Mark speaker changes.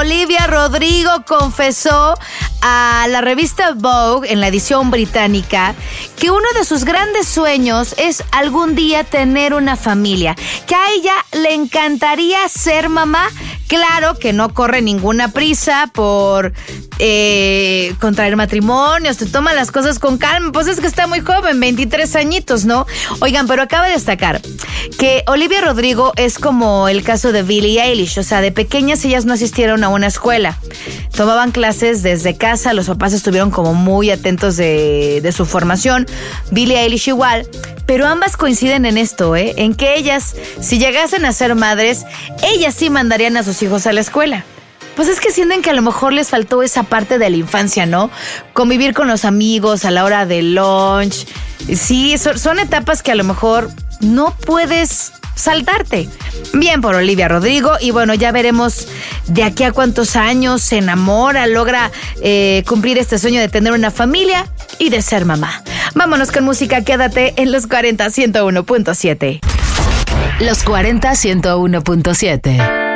Speaker 1: Olivia Rodrigo confesó a la revista Vogue en la edición británica que uno de sus grandes sueños es algún día tener una familia, que a ella le encantaría ser mamá. Claro que no corre ninguna prisa por contraer matrimonios, te toma las cosas con calma, pues es que está muy joven, 23 añitos, ¿no? Oigan, pero acaba de destacar que Olivia Rodrigo es como el caso de Billie Eilish, o sea, de pequeñas ellas no asistieron a una escuela, tomaban clases desde casa, los papás estuvieron como muy atentos de su formación, Billie Eilish igual, pero ambas coinciden en esto, en que ellas, si llegasen a ser madres, ellas sí mandarían a sus hijos a la escuela. Pues es que sienten que a lo mejor les faltó esa parte de la infancia, ¿no? Convivir con los amigos a la hora del lunch. Sí, son etapas que a lo mejor no puedes saltarte. Bien por Olivia Rodrigo, y bueno, ya veremos de aquí a cuántos años se enamora, logra cumplir este sueño de tener una familia y de ser mamá. Vámonos con música, quédate en Los 40 101.7.
Speaker 2: Los 40 101.7.